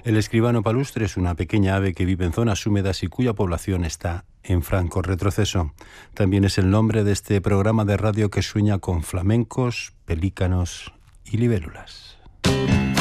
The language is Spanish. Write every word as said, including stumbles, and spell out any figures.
El escribano palustre es una pequeña ave que vive en zonas húmedas y cuya población está en franco retroceso. También es el nombre de este programa de radio que sueña con flamencos, pelícanos y libélulas.